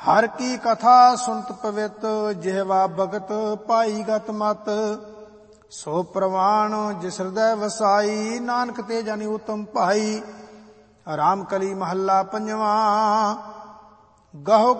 ਹਰ ਕੀ ਕਥਾ ਸੁਨਤ ਪਵਿੱਤ, ਜਿਹਵਾ ਭਗਤ ਪਾਈ ਗਤ ਮਤ। ਸੋ ਪ੍ਰਵਾਣ ਜਿਸ ਹਿਰਦੈ ਵਸਾਈ, ਨਾਨਕ ਤੇ ਜਨ ਉਤਮ ਭਾਈ। ਰਾਮ ਕਲੀ ਮਹੱਲਾ ਪੰਜਵਾ। ਗਹੁ